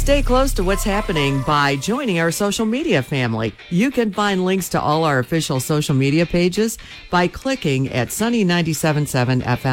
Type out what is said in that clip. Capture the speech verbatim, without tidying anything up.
Stay close to what's happening by joining our social media family. You can find links to all our official social media pages by clicking at Sunny ninety-seven point seven F M.